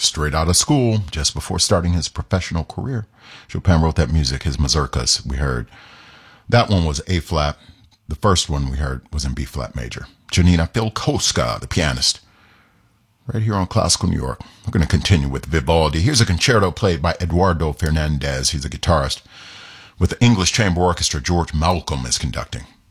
straight out of school, just before starting his professional career. Chopin wrote that music, his mazurkas we heard. That one was A flat. The first one we heard was in B flat major. Janina Filkowska, the pianist. Right here on Classical New York. We're going to continue with Vivaldi. Here's a concerto played by Eduardo Fernandez. He's a guitarist. With the English Chamber Orchestra, George Malcolm is conducting.